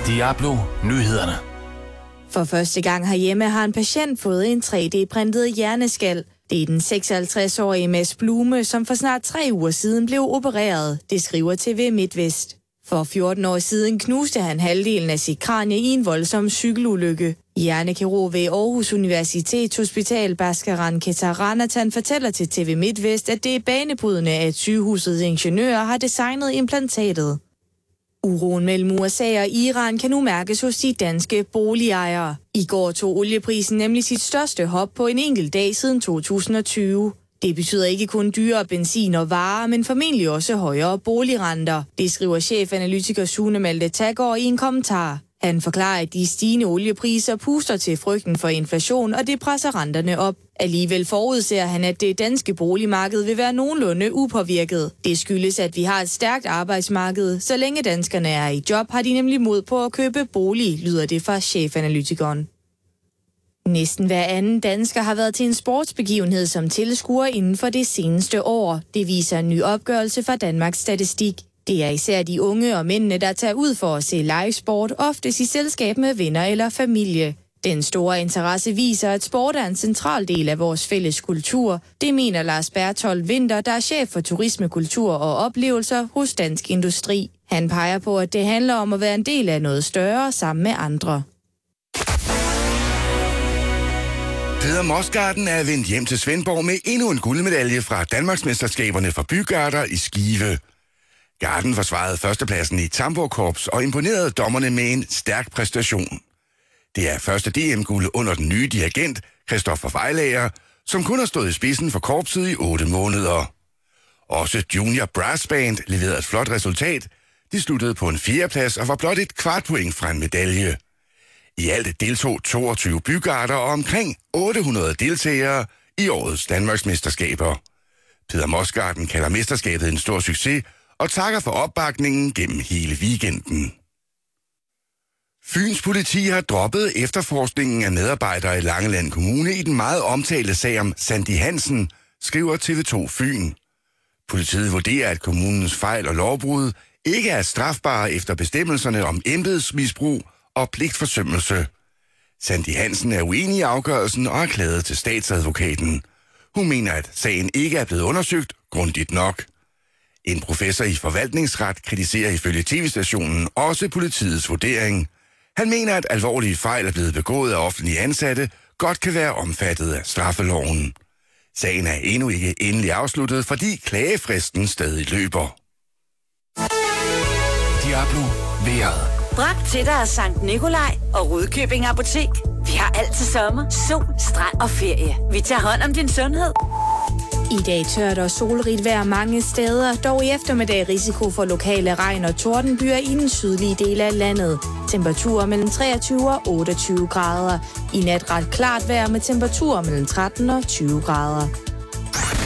Diablo Nyhederne. For første gang herhjemme har en patient fået en 3D-printet hjerneskal. Det er den 56-årige Mads Blume, som for snart 3 uger siden blev opereret, det skriver TV MidtVest. For 14 år siden knuste han halvdelen af sit kranie i en voldsom cykelulykke. Hjernekirurg ved Aarhus Universitetshospital Bhaskaran Kesaranathan fortæller til TV MidtVest, at det er banebrydende, at sygehusets ingeniører har designet implantatet. Uroen mellem USA og Iran kan nu mærkes hos de danske boligejere. I går tog olieprisen nemlig sit største hop på en enkelt dag siden 2020. Det betyder ikke kun dyrere benzin og varer, men formentlig også højere boligrenter. Det skriver chefanalytiker Sune Malte Taggaard i en kommentar. Han forklarer, at de stigende oliepriser puster til frygten for inflation, og det presser renterne op. Alligevel forudser han, at det danske boligmarked vil være nogenlunde upåvirket. Det skyldes, at vi har et stærkt arbejdsmarked. Så længe danskerne er i job, har de nemlig mod på at købe bolig, lyder det fra chefanalytikeren. Næsten hver anden dansker har været til en sportsbegivenhed som tilskuer inden for det seneste år. Det viser en ny opgørelse fra Danmarks Statistik. Det er især de unge og mændene, der tager ud for at se livesport, oftest i selskab med venner eller familie. Den store interesse viser, at sport er en central del af vores fælles kultur. Det mener Lars Berthold Winther, der er chef for turisme, kultur og oplevelser hos Dansk Industri. Han peger på, at det handler om at være en del af noget større sammen med andre. Peter Mosgarden er vendt hjem til Svendborg med endnu en guldmedalje fra Danmarksmesterskaberne for bygarder i Skive. Garden forsvarede førstepladsen i Tamburkorps og imponerede dommerne med en stærk præstation. Det er første DM-guld under den nye dirigent, Christoffer Vejlager, som kun har stået i spidsen for korpset i 8 måneder. Også Junior Brass Band leverede et flot resultat. De sluttede på en 4. plads og var blot et kvartpoint fra en medalje. I alt deltog 22 bygarder og omkring 800 deltagere i årets Danmarksmesterskaber. Peter Mosgarden kalder mesterskabet en stor succes og takker for opbakningen gennem hele weekenden. Fyns politi har droppet efterforskningen af medarbejdere i Langeland Kommune i den meget omtalte sag om Sandy Hansen, skriver TV2 Fyn. Politiet vurderer, at kommunens fejl og lovbrud ikke er strafbare efter bestemmelserne om embedsmisbrug og pligtforsømmelse. Sandy Hansen er uenig i afgørelsen og har klaget til statsadvokaten. Hun mener, at sagen ikke er blevet undersøgt grundigt nok. En professor i forvaltningsret kritiserer ifølge tv-stationen også politiets vurdering. Han mener, at alvorlige fejl er blevet begået af offentlige ansatte, godt kan være omfattet af straffeloven. Sagen er endnu ikke endelig afsluttet, fordi klagefristen stadig løber. Diablo vejret. Bragt til dig af Sankt Nikolaj og Rudkøbing Apotek. Vi har alt til sommer, sol, strand og ferie. Vi tager hånd om din sundhed. I dag tørt og solrigt vejr mange steder, dog i eftermiddag risiko for lokale regn- og tordenbyer i den sydlige del af landet. Temperaturer mellem 23 og 28 grader. I nat ret klart vejr med temperaturer mellem 13 og 20 grader.